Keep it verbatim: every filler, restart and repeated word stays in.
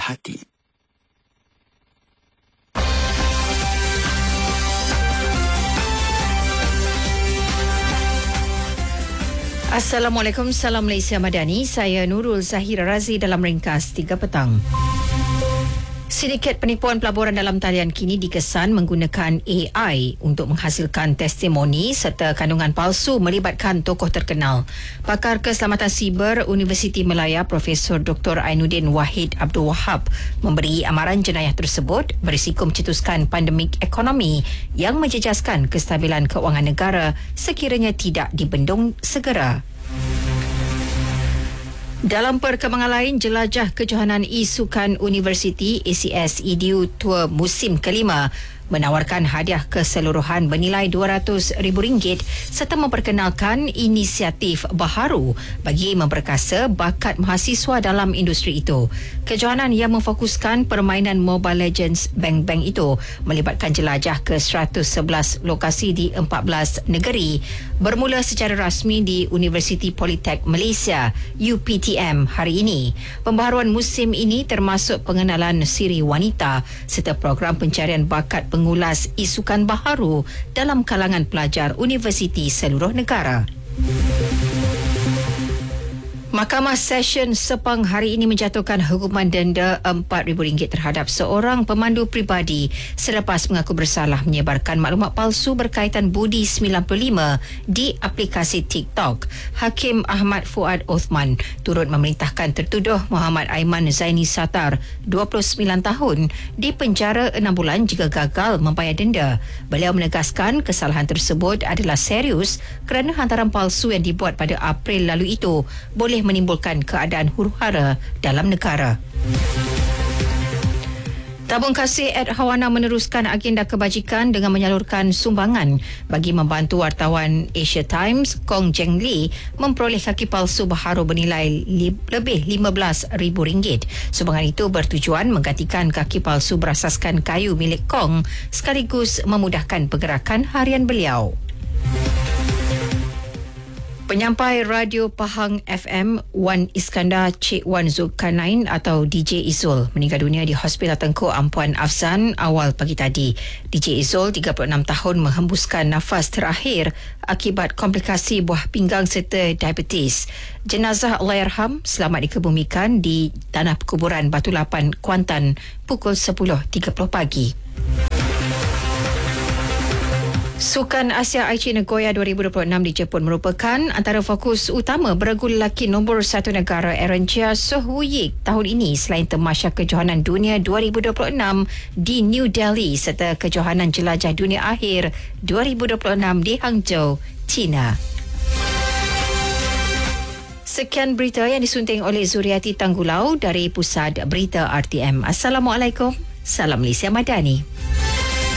hati. Assalamualaikum, salam Malaysia Madani. Saya Nurul Zahira Razi dalam ringkas tiga petang. Sindiket penipuan pelaburan dalam talian kini dikesan menggunakan A I untuk menghasilkan testimoni serta kandungan palsu melibatkan tokoh terkenal. Pakar Keselamatan Siber Universiti Melaya Profesor Doktor Ainuddin Wahid Abdul Wahab memberi amaran jenayah tersebut berisiko mencetuskan pandemik ekonomi yang menjejaskan kestabilan keuangan negara sekiranya tidak dibendung segera. Dalam perkembangan lain, Jelajah Kejohanan E-Sukan Universiti A C S E D U Tour musim kelima menawarkan hadiah keseluruhan bernilai dua ratus ribu ringgit serta memperkenalkan inisiatif baharu bagi memperkasa bakat mahasiswa dalam industri itu. Kejohanan yang memfokuskan permainan Mobile Legends Bang Bang itu melibatkan jelajah ke seratus sebelas lokasi di empat belas negeri bermula secara rasmi di Universiti Politek Malaysia U P T M hari ini. Pembaharuan musim ini termasuk pengenalan siri wanita serta program pencarian bakat pengulas isukan baharu dalam kalangan pelajar universiti seluruh negara. Mahkamah Session Sepang hari ini menjatuhkan hukuman denda empat ribu ringgit terhadap seorang pemandu peribadi selepas mengaku bersalah menyebarkan maklumat palsu berkaitan budi sembilan puluh lima di aplikasi TikTok. Hakim Ahmad Fuad Othman turut memerintahkan tertuduh Muhammad Aiman Zaini Satar, dua puluh sembilan tahun, dipenjara enam bulan jika gagal membayar denda. Beliau menegaskan kesalahan tersebut adalah serius kerana hantaran palsu yang dibuat pada April lalu itu boleh menimbulkan keadaan huru-hara dalam negara. Tabung Kasih Ed Hawana meneruskan agenda kebajikan dengan menyalurkan sumbangan bagi membantu wartawan Asia Times Kong Jeng Lee memperoleh kaki palsu baharu bernilai li- lebih lima belas ribu ringgit. Sumbangan itu bertujuan menggantikan kaki palsu berasaskan kayu milik Kong sekaligus memudahkan pergerakan harian beliau. Penyampai Radio Pahang F M Wan Iskandar Cik Wan Zulkarnain atau D J Izul meninggal dunia di Hospital Tengku Ampuan Afzan awal pagi tadi. D J Izul, tiga puluh enam tahun, menghembuskan nafas terakhir akibat komplikasi buah pinggang serta diabetes. Jenazah Allahyarham selamat dikebumikan di tanah perkuburan Batu Lapan, Kuantan pukul sepuluh tiga puluh pagi. Sukan Asia Aichi Nagoya dua ribu dua puluh enam di Jepun merupakan antara fokus utama beregu lelaki nombor satu negara Aaron Chia Soh-Woo-Yik tahun ini selain Tamasya Kejohanan Dunia dua ribu dua puluh enam di New Delhi serta Kejohanan Jelajah Dunia Akhir dua ribu dua puluh enam di Hangzhou, China. Sekian berita yang disunting oleh Zuriati Tanggulau dari Pusat Berita R T M. Assalamualaikum. Salam Malaysia Madani.